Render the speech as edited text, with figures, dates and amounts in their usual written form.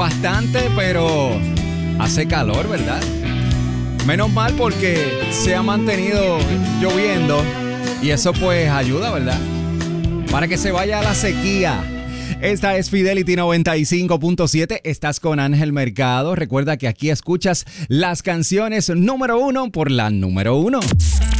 bastante, pero hace calor, ¿verdad? Menos mal porque se ha mantenido lloviendo y eso pues ayuda, ¿verdad? Para que se vaya la sequía. Esta es Fidelity 95.7. Estás con Ángel Mercado. Recuerda que aquí escuchas las canciones número 1 por la número 1.